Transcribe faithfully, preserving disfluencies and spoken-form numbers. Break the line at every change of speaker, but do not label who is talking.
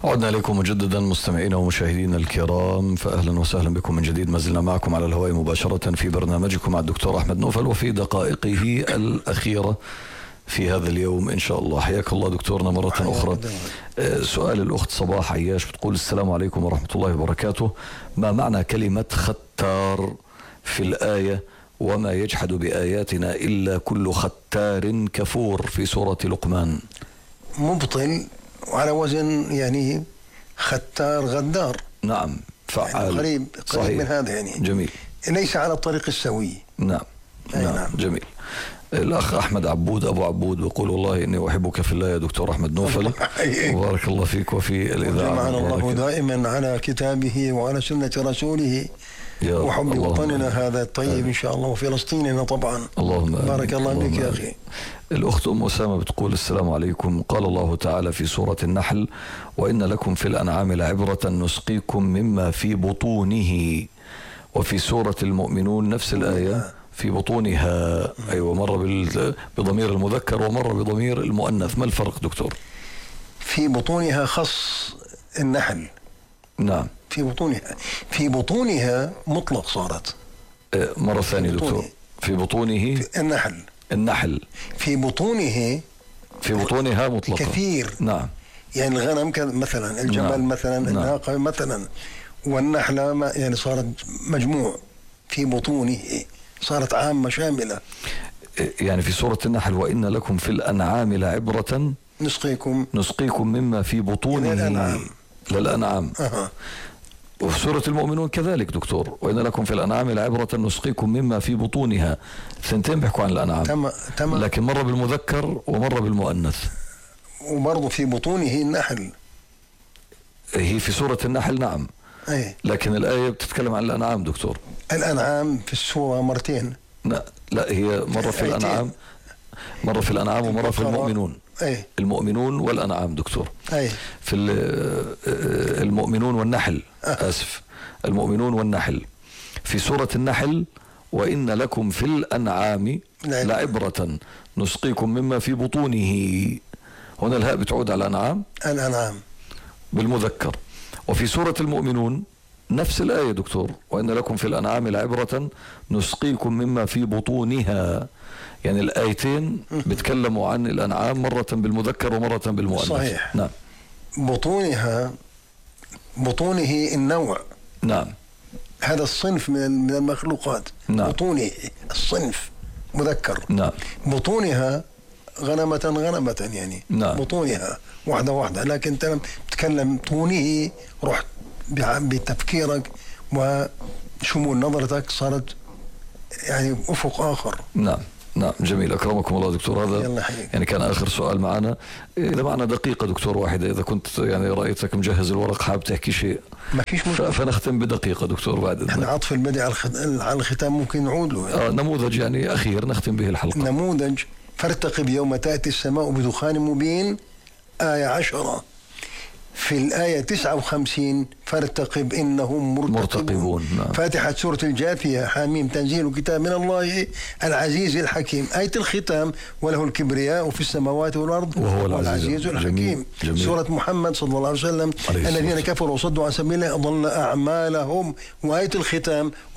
عدنا إليكم مجددا مستمعينا ومشاهدينا الكرام، فأهلا وسهلا بكم من جديد. ما زلنا معكم على الهواء مباشرة في برنامجكم مع الدكتور أحمد نوفل، وفي دقائقه الأخيرة في هذا اليوم إن شاء الله. حياك الله دكتورنا مرة أخرى. سؤال الأخت صباح عياش بتقول: السلام عليكم ورحمة الله وبركاته، ما معنى كلمة ختار في الآية وما يجحد بآياتنا إلا كل ختار كفور في سورة لقمان؟
مبطل وعلى وزن يعني ختار غدار.
نعم، فعال.
يعني قريب قريب من هذا يعني.
جميل.
ليس على الطريق السوي.
نعم. نعم. نعم جميل. الأخ أحمد عبود أبو عبود يقول: والله إني أحبك في الله يا دكتور أحمد نوفل، وبارك الله فيك وفي الإذاعة.
جمعنا الله دائما على كتابه وعلى سنة رسوله وحب وطننا هذا الطيب إن شاء الله، وفلسطيننا طبعا.
اللهم
بارك الله بك يا أخي.
الأخت أم أسامة بتقول: السلام عليكم، قال الله تعالى في سورة النحل: وإن لكم في الأنعام لعبرة نسقيكم مما في بطونه. وفي سورة المؤمنون نفس الآية في بطونها. أيوة، مرة بضمير المذكر ومرة بضمير المؤنث. ما الفرق دكتور؟
في بطونها خص النحل.
نعم.
في بطونها في بطونها مطلق صارت.
مرة ثانية دكتور. في بطونه
في النحل.
النحل في
بطونه
في بطونها مطلقة
كثير.
نعم.
يعني الغنم مثلا، الجمل نعم. مثلا نعم. الناقة مثلا، والنحلة يعني صارت مجموع في بطونه، صارت عامة شاملة.
يعني في سورة النحل: وإن لكم في الأنعام لعبرة
نسقيكم
نسقيكم مما في بطونه
للأنعام,
للأنعام.
أه.
وفي سورة المؤمنون كذلك دكتور: وإن لكم في الأنعام لعبرة نسقيكم مما في بطونها. ثنتين بيحكوا عن الأنعام.
تمام تمام.
لكن مرة بالمذكر ومرة بالمؤنث.
وبرضه في بطونه النحل.
هي في سورة النحل نعم.
أيه.
لكن الآية بتتكلم عن الأنعام دكتور.
الأنعام في السورة مرتين.
لا لا، هي مرة في الأنعام مرة في الأنعام ومرة في المؤمنون.
أيه.
المؤمنون والأنعام دكتور.
أيه.
في المؤمنون والنحل.
أه.
آسف، المؤمنون والنحل. في سورة النحل: وإن لكم في الأنعام لعبرة نسقيكم مما في بطونه. هنا الهاء بتعود على الأنعام
الأنعام
بالمذكر. وفي سورة المؤمنون نفس الآية دكتور: وإن لكم في الأنعام لعبرة نسقيكم مما في بطونها. يعني الآيتين بيتكلموا عن الأنعام مرة بالمذكر ومرة بالمؤنث.
صحيح.
نعم.
بطونها بطونه النوع.
نعم.
هذا الصنف من المخلوقات.
نعم.
بطونه الصنف مذكر.
نعم.
بطونها غنمة غنمة يعني.
نعم.
بطونها واحدة واحدة. لكن أنت تتكلم طونه، رحت بتفكيرك وشمول نظرتك صارت يعني أفق آخر.
نعم. نعم جميل. أكرمكم الله دكتور. هذا يعني كان آخر سؤال معنا. إذا معنا دقيقة دكتور واحدة، إذا كنت يعني رأيتك مجهز الورق حابب تحكي شيء
ما فيش مشكلة،
فنختم بدقيقة دكتور بعد.
احنا عطف البدء على الختام ممكن نعود له يعني.
آه نموذج يعني أخير نختم به الحلقة.
نموذج: فارتقب يوم تأتي السماء بدخان مبين، آية عشرة. في الآية تسعة وخمسين: فارتقب إنهم مرتقبون,
مرتقبون. نعم.
فاتحة سورة الجاثية: حاميم تنزيل كتاب من الله العزيز الحكيم. آية الختام: وله الكبرياء في السماوات والأرض
وهو
العزيز, العزيز الحكيم.
جميل. جميل.
سورة محمد صلى الله عليه وسلم: الذين كفروا وصدوا عن سبيل الله أضل أعمالهم. وآية الختام: